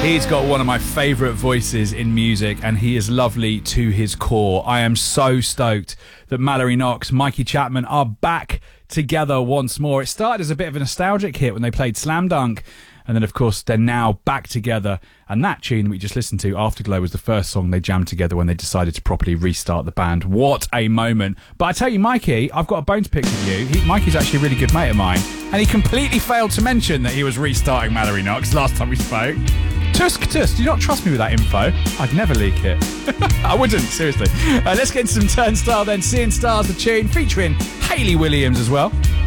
He's got one of my favourite voices in music, and he is lovely to his core. I am so stoked that Mallory Knox, Mikey Chapman are back together once more. It started as a bit of a nostalgic hit when they played Slam Dunk, and then, of course, they're now back together. And that tune that we just listened to, Afterglow, was the first song they jammed together when they decided to properly restart the band. What a moment. But I tell you, Mikey, I've got a bone to pick with you. Mikey's actually a really good mate of mine. And he completely failed to mention that he was restarting Mallory Knox last time we spoke. Tusk, do you not trust me with that info? I'd never leak it. I wouldn't, seriously. Let's get into some Turnstile then. Seeing Stars, the tune, featuring Hayley Williams as well.